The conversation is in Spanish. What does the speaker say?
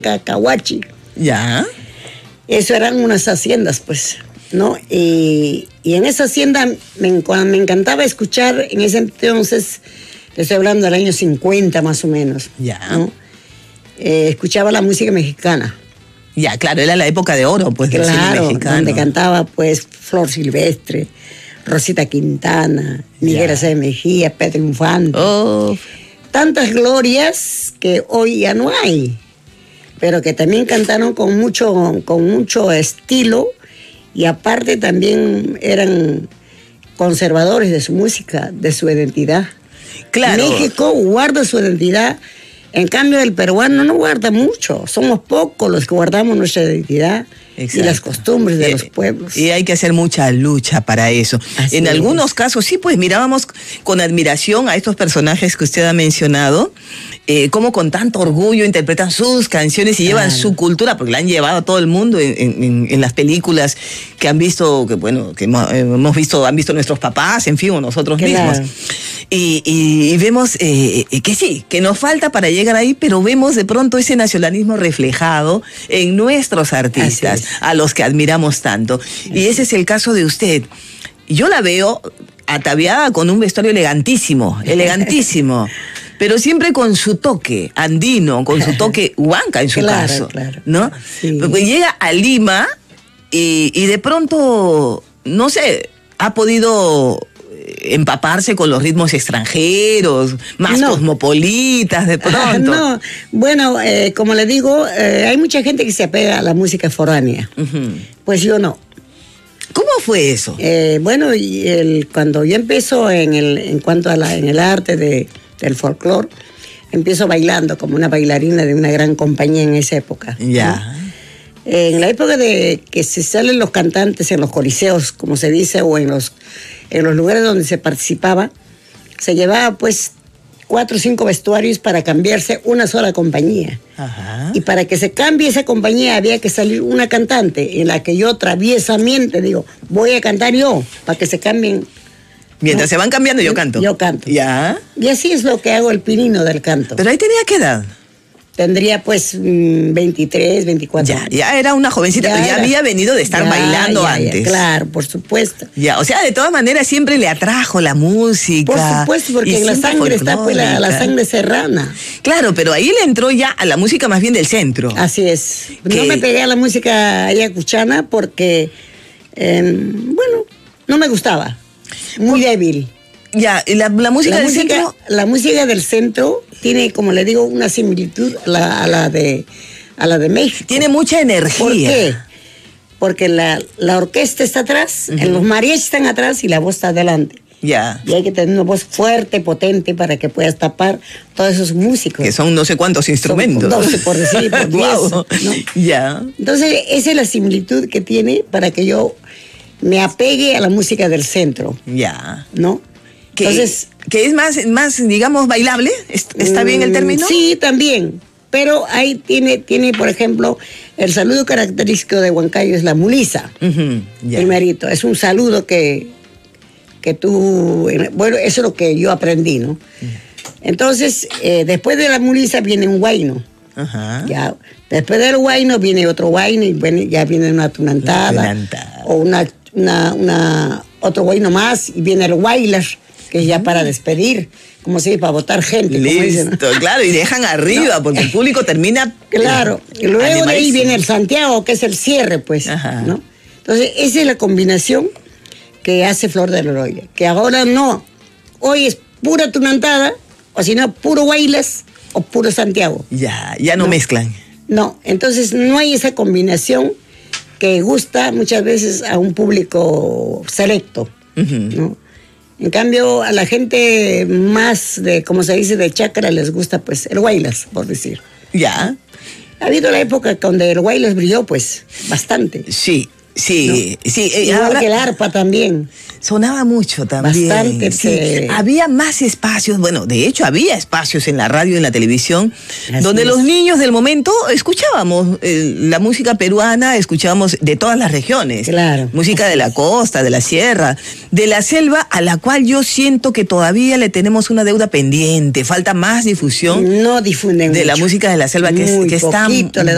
Cacahuachi. Ya. Eso eran unas haciendas, pues, ¿no? Y en esa hacienda me encantaba escuchar, en ese entonces, estoy hablando del año 50 más o menos. Ya. ¿No? Escuchaba la música mexicana. Ya, claro, era la época de oro, pues, del cine mexicano. Donde cantaba, pues, Flor Silvestre, Rosita Quintana, Miguel Ángel Mejía, Pedro Infante. Oh. Tantas glorias que hoy ya no hay, pero que también cantaron con mucho estilo, y aparte también eran conservadores de su música, de su identidad. Claro. México guarda su identidad, en cambio el peruano no guarda mucho, somos pocos los que guardamos nuestra identidad. Exacto. Y las costumbres de los pueblos. Y hay que hacer mucha lucha para eso. Así en es. algunos casos sí, pues mirábamos con admiración a estos personajes que usted ha mencionado, cómo con tanto orgullo interpretan sus canciones y llevan su cultura, porque la han llevado a todo el mundo en las películas que han visto, que bueno, que hemos visto, han visto nuestros papás, en fin, o nosotros mismos. Y vemos que sí, que nos falta para llegar ahí, pero vemos de pronto ese nacionalismo reflejado en nuestros artistas, a los que admiramos tanto. Y ese es el caso de usted. Yo la veo ataviada con un vestuario elegantísimo, pero siempre con su toque andino, con su toque huanca en su caso, ¿no? Sí. Porque llega a Lima y de pronto, no sé, ha podido empaparse con los ritmos extranjeros, más cosmopolitas de pronto. No, bueno, como le digo, hay mucha gente que se apega a la música foránea. Pues yo no. ¿Cómo fue eso? Bueno, cuando yo empiezo en cuanto a en el arte del folclore, empiezo bailando como una bailarina de una gran compañía en esa época. Ya. ¿No? En la época de que se salen los cantantes en los coliseos, como se dice, o en los lugares donde se participaba, se llevaba pues 4 o 5 vestuarios para cambiarse una sola compañía. Ajá. Y para que se cambie esa compañía había que salir una cantante en la que yo traviesamente digo, voy a cantar yo, para que se cambien. Mientras se van cambiando, yo canto. Yo canto. Ya. Y así es lo que hago, el pinino del canto. ¿Pero ahí tenía qué edad? Tendría pues 23, 24 años. Ya era una jovencita, pero ya había venido de estar bailando antes. Claro, por supuesto. Ya, o sea, de todas maneras siempre le atrajo la música. Por supuesto, porque en la sangre está pues la sangre serrana. Claro, pero ahí le entró ya a la música más bien del centro. Así es. No me pegué a la música ayacuchana porque, bueno, no me gustaba. Muy débil. Ya, la música del centro. La música del centro tiene, como le digo, una similitud a la de México. Tiene mucha energía. ¿Por qué? Porque la orquesta está atrás, los mariachis están atrás y la voz está adelante. Ya. Y hay que tener una voz fuerte, potente, para que puedas tapar todos esos músicos. Que son no sé cuántos instrumentos. Son 12, por decir, por 10. Wow. ¿No? Ya. Entonces, esa es la similitud que tiene para que yo me apegue a la música del centro. Ya. ¿No? Entonces, que es más, digamos, bailable. ¿Está bien el término? Sí, también. Pero ahí tiene, por ejemplo, el saludo característico de Huancayo es la mulisa. Primerito. Es un saludo que tú... Bueno, eso es lo que yo aprendí, ¿no? Entonces, después de la mulisa viene un huayno. Ajá. Ya, después del huayno viene otro huayno y ya viene una tunantada. O otro huayno más y viene el huaylar, que es ya para despedir, como se dice, para votar gente. Listo, como dicen, ¿no? Claro, y dejan arriba, porque el público termina... Claro, y luego de ahí viene el Santiago, que es el cierre, pues, ¿no? Entonces, esa es la combinación que hace Flor de la Oroya, que ahora no, hoy es pura tunantada, o si no, puro Guaylas o puro Santiago. Ya no mezclan. No, entonces no hay esa combinación que gusta muchas veces a un público selecto, ¿no? En cambio, a la gente más de, como se dice, de chácara les gusta, pues, el Guaylas, por decir. Ya. Ha habido la época donde el Guaylas brilló, pues, bastante. Sí. Igual que el arpa también. Sonaba mucho también. Bastante. Sí. Había más espacios, bueno, de hecho había espacios en la radio y en la televisión donde los niños del momento escuchábamos la música peruana, escuchábamos de todas las regiones. Claro. Música de la costa, de la sierra, de la selva, a la cual yo siento que todavía le tenemos una deuda pendiente. Falta más difusión. No difunden de mucho. La música de la selva, que es tan